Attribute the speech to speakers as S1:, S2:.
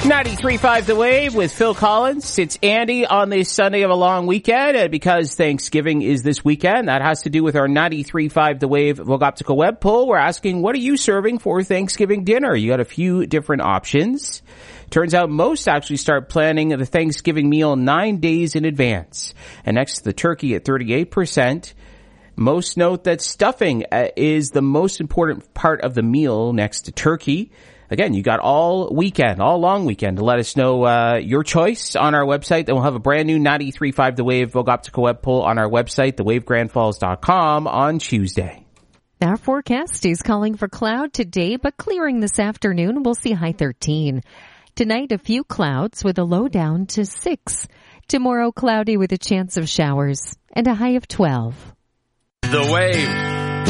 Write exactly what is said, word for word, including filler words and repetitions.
S1: ninety-three point five The Wave with Phil Collins. It's Andy on this Sunday of a long weekend. And because Thanksgiving is this weekend, that has to do with our ninety-three point five The Wave Vogoptica web poll. We're asking, what are you serving for Thanksgiving dinner? You got a few different options. Turns out most actually start planning the Thanksgiving meal nine days in advance. And next to the turkey at thirty-eight percent. Most note that stuffing is the most important part of the meal next to turkey. Again, you got all weekend, all long weekend to let us know uh, your choice on our website. Then we'll have a brand new ninety-three point five The Wave Vogoptica web poll on our website, the wave grand falls dot com, on Tuesday.
S2: Our forecast is calling for cloud today, but clearing this afternoon. We'll see high thirteen. Tonight, a few clouds with a low down to six. Tomorrow, cloudy with a chance of showers and a high of twelve.
S3: The Wave.